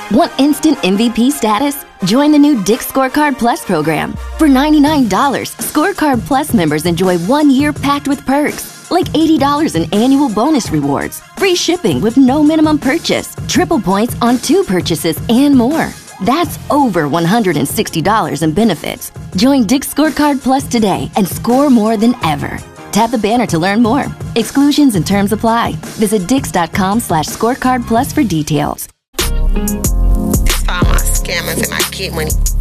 Want instant MVP status? Join the new Dick's Scorecard Plus program. For $99, Scorecard Plus members enjoy 1 year packed with perks, like $80 in annual bonus rewards, free shipping with no minimum purchase, triple points on 2 purchases, and more. That's over $160 in benefits. Join Dick's Scorecard Plus today and score more than ever. Tap the banner to learn more. Exclusions and terms apply. Visit dix.com/scorecard plus for details. It's for all my scammers and my get money.